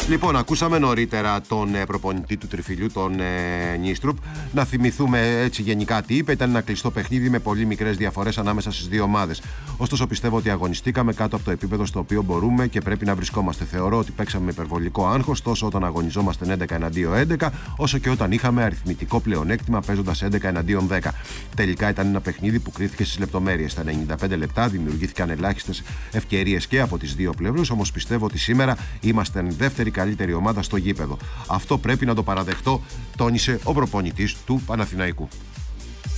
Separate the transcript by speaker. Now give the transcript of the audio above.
Speaker 1: Λοιπόν, ακούσαμε νωρίτερα τον προπονητή του Τριφυλιού, τον Νίστρουπ. Να θυμηθούμε έτσι γενικά τι είπε. Ήταν ένα κλειστό παιχνίδι με πολύ μικρές διαφορές ανάμεσα στις δύο ομάδες. Ωστόσο, πιστεύω ότι αγωνιστήκαμε κάτω από το επίπεδο στο οποίο μπορούμε και πρέπει να βρισκόμαστε. Θεωρώ ότι παίξαμε με υπερβολικό άγχος τόσο όταν αγωνιζόμαστε 11 εναντίον 11, όσο και όταν είχαμε αριθμητικό πλεονέκτημα παίζοντας 11 εναντίον 10. Τελικά ήταν ένα παιχνίδι που κρίθηκε στις λεπτομέρειες. Στα 95 λεπτά δημιουργήθηκαν ελάχιστες ευκαιρίες και από τις δύο πλευρές, όμως πιστεύω ότι σήμερα είμαστε η δεύτερη καλύτερη ομάδα στο γήπεδο. Αυτό πρέπει να το παραδεχτώ, τόνισε ο προπονητής του Παναθηναϊκού.